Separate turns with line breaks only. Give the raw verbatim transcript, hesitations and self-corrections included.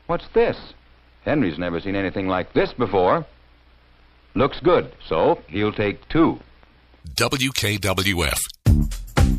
What's this? Henry's never seen anything like this before. Looks good, so he'll take two.
W K W F